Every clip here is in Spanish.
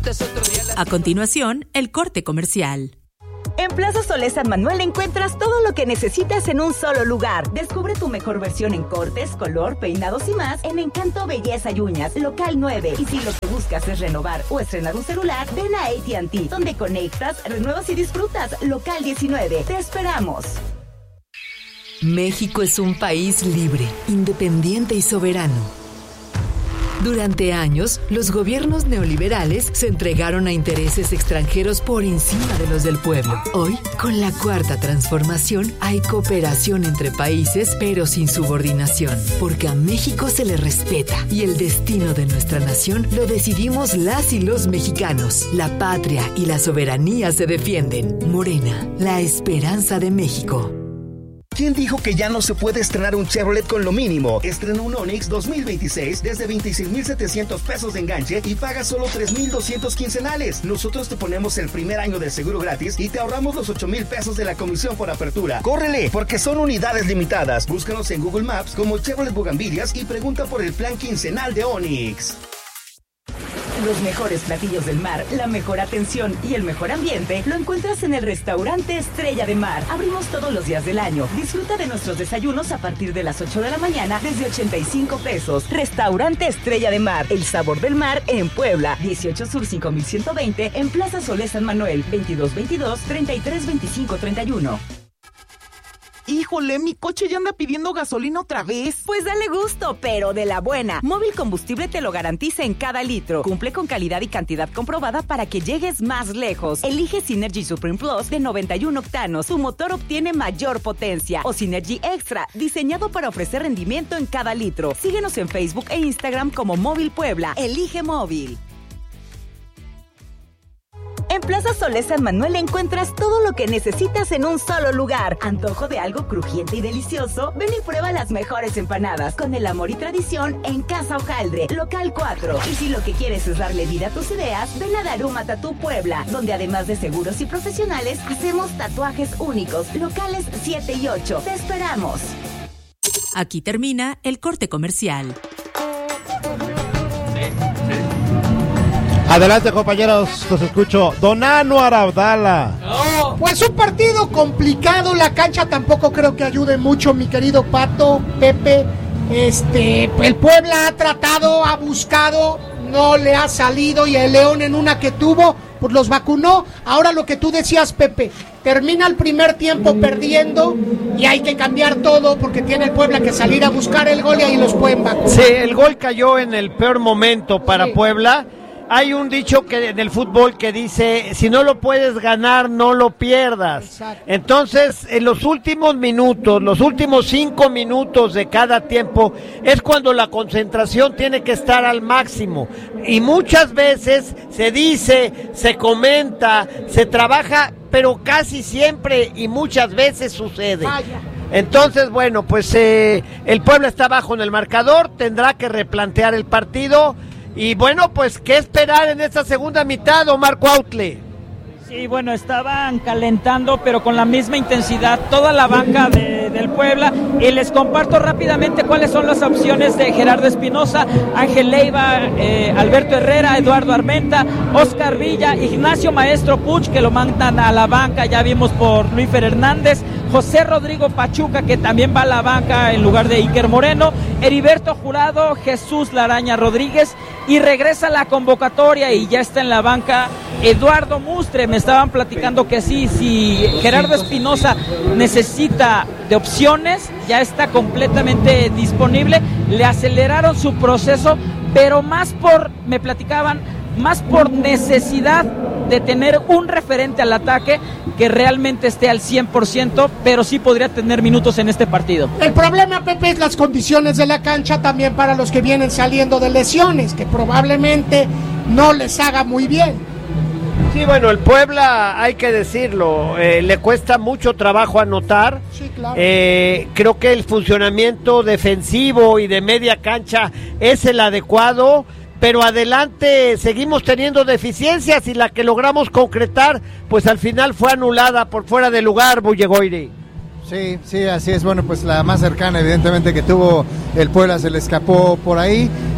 A continuación, el corte comercial. En Plaza Solé San Manuel encuentras todo lo que necesitas en un solo lugar. Descubre tu mejor versión en cortes, color, peinados y más en Encanto Belleza y Uñas, local 9. Y si lo que buscas es renovar o estrenar un celular, ven a AT&T, donde conectas, renuevas y disfrutas, local 19. Te esperamos. México es un país libre, independiente y soberano. Durante años, los gobiernos neoliberales se entregaron a intereses extranjeros por encima de los del pueblo. Hoy, con la Cuarta Transformación, hay cooperación entre países, pero sin subordinación, porque a México se le respeta y el destino de nuestra nación lo decidimos las y los mexicanos. La patria y la soberanía se defienden. Morena, la esperanza de México. ¿Quién dijo que ya no se puede estrenar un Chevrolet con lo mínimo? Estrena un Onix 2026 desde 26,700 pesos de enganche y paga solo 3,200 quincenales. Nosotros te ponemos el primer año de seguro gratis y te ahorramos los 8,000 pesos de la comisión por apertura. ¡Córrele! Porque son unidades limitadas. Búscanos en Google Maps como Chevrolet Bugambilias y pregunta por el plan quincenal de Onix. Los mejores platillos del mar, la mejor atención y el mejor ambiente lo encuentras en el restaurante Estrella de Mar. Abrimos todos los días del año. Disfruta de nuestros desayunos a partir de las 8 de la mañana desde 85 pesos. Restaurante Estrella de Mar, el sabor del mar en Puebla. 18 Sur 5120 en Plaza Solé San Manuel. 2222-332531. Híjole, mi coche ya anda pidiendo gasolina otra vez. Pues dale gusto, pero de la buena. Móvil Combustible te lo garantiza en cada litro. Cumple con calidad y cantidad comprobada para que llegues más lejos. Elige Synergy Supreme Plus de 91 octanos. Su motor obtiene mayor potencia. O Synergy Extra, diseñado para ofrecer rendimiento en cada litro. Síguenos en Facebook e Instagram como Móvil Puebla. Elige Móvil. En Plaza Solé San Manuel encuentras todo lo que necesitas en un solo lugar. ¿Antojo de algo crujiente y delicioso? Ven y prueba las mejores empanadas con el amor y tradición en Casa Hojaldre, local 4. Y si lo que quieres es darle vida a tus ideas, ven a Daruma Tattoo Puebla, donde además de seguros y profesionales, hacemos tatuajes únicos, locales 7 y 8. ¡Te esperamos! Aquí termina el corte comercial. Adelante, compañeros, los escucho. Don Anuar Abdala. Pues un partido complicado, la cancha tampoco creo que ayude mucho, mi querido Pato, Pepe. El Puebla ha tratado, ha buscado, no le ha salido, y el León en una que tuvo, pues los vacunó. Ahora lo que tú decías, Pepe, termina el primer tiempo perdiendo y hay que cambiar todo porque tiene el Puebla que salir a buscar el gol y ahí los pueden vacunar. Sí, el gol cayó en el peor momento para Puebla. Hay un dicho que en el fútbol que dice, si no lo puedes ganar, no lo pierdas. Exacto. Entonces, en los últimos minutos, los últimos 5 minutos de cada tiempo, es cuando la concentración tiene que estar al máximo. Y muchas veces se dice, se comenta, se trabaja, pero casi siempre y muchas veces sucede. Vaya. Entonces, bueno, pues el Puebla está abajo en el marcador, tendrá que replantear el partido. Y bueno, pues, ¿qué esperar en esta segunda mitad, Omar Cuautle? Sí, bueno, estaban calentando, pero con la misma intensidad, toda la banca del Puebla. Y les comparto rápidamente cuáles son las opciones de Gerardo Espinosa, Ángel Leiva, Alberto Herrera, Eduardo Armenta, Oscar Villa, Ignacio Maestro Puch, que lo mandan a la banca, ya vimos por Luífer Hernández, José Rodrigo Pachuca, que también va a la banca en lugar de Iker Moreno, Heriberto Jurado, Jesús Laraña Rodríguez, y regresa la convocatoria y ya está en la banca Eduardo Mustre. Me estaban platicando que sí, si Gerardo Espinosa necesita de opciones, ya está completamente disponible. Le aceleraron su proceso, pero me platicaban, más por necesidad de tener un referente al ataque que realmente esté al 100%, pero sí podría tener minutos en este partido. El problema, Pepe, es las condiciones de la cancha también para los que vienen saliendo de lesiones, que probablemente no les haga muy bien. Sí, bueno, el Puebla, hay que decirlo, le cuesta mucho trabajo anotar. Sí, claro. Creo que el funcionamiento defensivo y de media cancha es el adecuado, pero adelante seguimos teniendo deficiencias y la que logramos concretar, pues al final fue anulada por fuera de lugar, Bullegoiri. Sí, así es. Bueno, pues la más cercana evidentemente que tuvo el Puebla se le escapó por ahí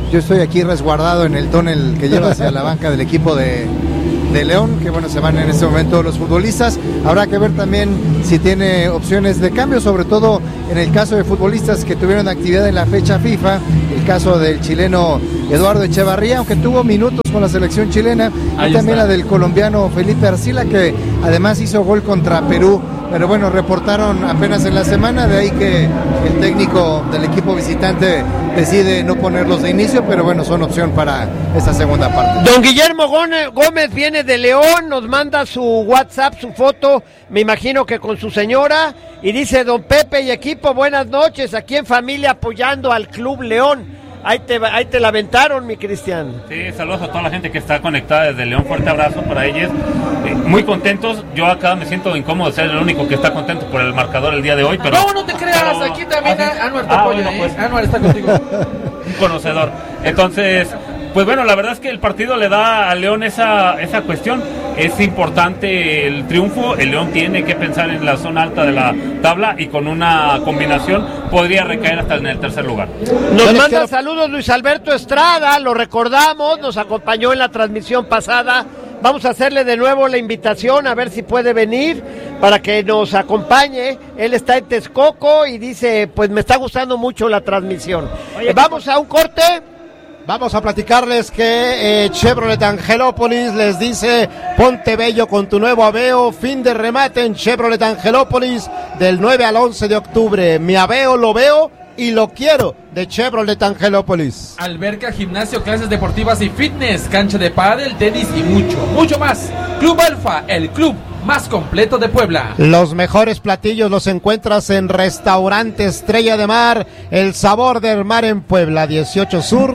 Yo estoy aquí resguardado en el túnel que lleva hacia la banca del equipo de León, que bueno, se van en este momento los futbolistas. Habrá que ver también si tiene opciones de cambio, sobre todo en el caso de futbolistas que tuvieron actividad en la fecha FIFA, el caso del chileno Eduardo Echevarría, aunque tuvo minutos con la selección chilena, y también la del colombiano Felipe Arcila, que además hizo gol contra Perú, pero bueno, reportaron apenas en la semana, de ahí que el técnico del equipo visitante decide no ponerlos de inicio, pero bueno, son opción para esta segunda parte. Don Guillermo Gómez viene de León, nos manda su WhatsApp, su foto, me imagino que con su señora, y dice: don Pepe y equipo, buenas noches, aquí en familia apoyando al Club León. Ahí te la aventaron, mi Cristian. Sí, saludos a toda la gente que está conectada desde León, fuerte abrazo para ellos. Muy contentos, yo acá me siento incómodo de ser el único que está contento por el marcador el día de hoy, pero... No te creas, aquí también Anuar te apoya, bueno, pues, Anuar está contigo. Un conocedor. Entonces, pues bueno, la verdad es que el partido le da a León esa cuestión. Es importante el triunfo, el León tiene que pensar en la zona alta de la tabla y con una combinación podría recaer hasta en el tercer lugar. Nos manda saludos Luis Alberto Estrada, lo recordamos, nos acompañó en la transmisión pasada. Vamos a hacerle de nuevo la invitación a ver si puede venir para que nos acompañe. Él está en Texcoco y dice: pues me está gustando mucho la transmisión. Vamos a un corte. Vamos a platicarles que Chevrolet Angelópolis les dice: ponte bello con tu nuevo Aveo, fin de remate en Chevrolet Angelópolis del 9 al 11 de octubre. Mi Aveo lo veo y lo quiero, de Chevrolet Angelópolis. Alberca, gimnasio, clases deportivas y fitness, cancha de pádel, tenis y mucho más. Club Alfa, el club más completo de Puebla. Los mejores platillos los encuentras en Restaurante Estrella de Mar, el sabor del mar en Puebla, 18 Sur,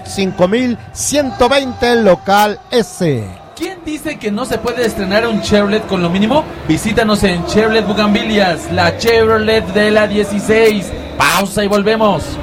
5120, local S. ¿Quién dice que no se puede estrenar un Chevrolet con lo mínimo? Visítanos en Chevrolet Bugambilias, la Chevrolet de la 16. Pausa y volvemos.